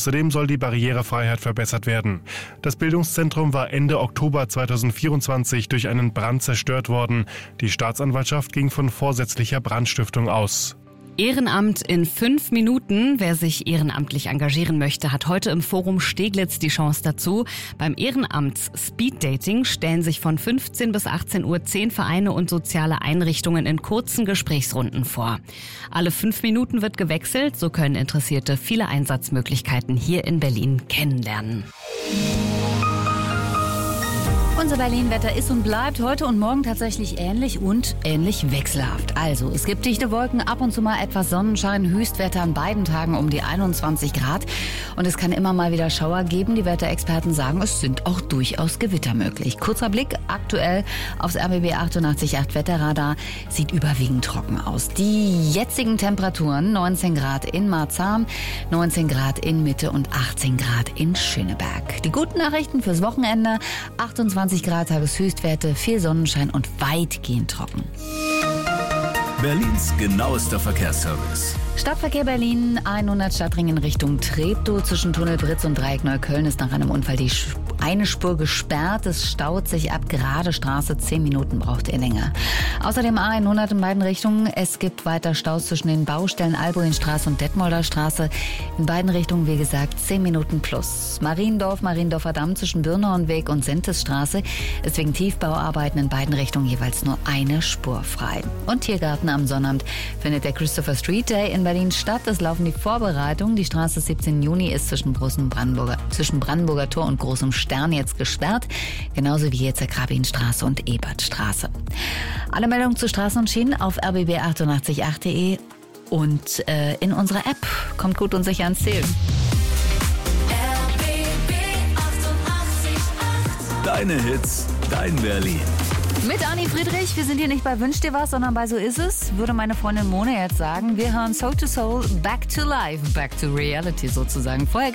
Außerdem soll die Barrierefreiheit verbessert werden. Das Bildungszentrum war Ende Oktober 2024 durch einen Brand zerstört worden. Die Staatsanwaltschaft ging von vorsätzlicher Brandstiftung aus. Ehrenamt in 5 Minuten. Wer sich ehrenamtlich engagieren möchte, hat heute im Forum Steglitz die Chance dazu. Beim Ehrenamts-Speeddating stellen sich von 15 bis 18 Uhr 10 Vereine und soziale Einrichtungen in kurzen Gesprächsrunden vor. Alle 5 Minuten wird gewechselt, so können Interessierte viele Einsatzmöglichkeiten hier in Berlin kennenlernen. Unser Berlin-Wetter ist und bleibt heute und morgen tatsächlich ähnlich wechselhaft. Also, es gibt dichte Wolken, ab und zu mal etwas Sonnenschein, Höchstwerte an beiden Tagen um die 21 Grad. Und es kann immer mal wieder Schauer geben. Die Wetterexperten sagen, es sind auch durchaus Gewitter möglich. Kurzer Blick aktuell aufs RBB 88.8 Wetterradar. Sieht überwiegend trocken aus. Die jetzigen Temperaturen: 19 Grad in Marzahn, 19 Grad in Mitte und 18 Grad in Schöneberg. Die guten Nachrichten fürs Wochenende: 28 Grad Tageshöchstwerte, viel Sonnenschein und weitgehend trocken. Berlins genauester Verkehrsservice. Stadtverkehr Berlin, 100 Stadtring in Richtung Treptow. Zwischen Tunnel Britz und Dreieck Neukölln ist nach einem Unfall die eine Spur gesperrt. Es staut sich ab. Gerade Straße, 10 Minuten braucht ihr länger. Außerdem A100 in beiden Richtungen. Es gibt weiter Staus zwischen den Baustellen Albuinstraße und Detmolder Straße. In beiden Richtungen, wie gesagt, 10 Minuten plus. Mariendorfer Damm zwischen Birnhornweg und Sentesstraße ist wegen Tiefbauarbeiten in beiden Richtungen jeweils nur eine Spur frei. Und Tiergarten am Sonnabend findet der Christopher Street Day in Berlin statt. Es laufen die Vorbereitungen. Die Straße 17. Juni ist zwischen Brandenburger Tor und Großem Stern jetzt gesperrt. Genauso wie jetzt der Grabinstraße und Ebertstraße. Alle Meldungen zu Straßen und Schienen auf rbb888.de und in unserer App. Kommt gut und sicher ans Ziel. Deine Hits, dein Berlin. Mit Anni Friedrich, wir sind hier nicht bei Wünsch dir was, sondern bei So ist es, würde meine Freundin Mone jetzt sagen. Wir hören Soul to Soul, Back to Life, Back to Reality sozusagen. Vorher